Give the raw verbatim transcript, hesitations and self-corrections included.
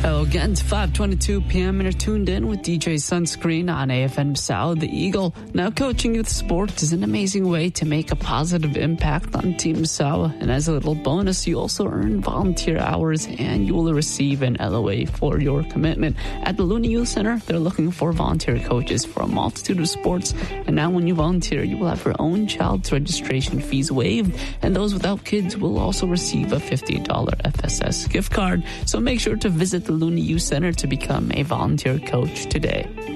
Hello again, it's five twenty-two p.m. and you're tuned in with D J Sunscreen on A F M South, the Eagle. Now, coaching youth sports is an amazing way to make a positive impact on Team Sawa. And as a little bonus, you also earn volunteer hours and you will receive an L O A for your commitment. At the Luna Youth Center, they're looking for volunteer coaches for a multitude of sports. And now when you volunteer, you will have your own child's registration fees waived. And those without kids will also receive a fifty dollars F S S gift card. So make sure to visit the Luna Youth Center to become a volunteer coach today.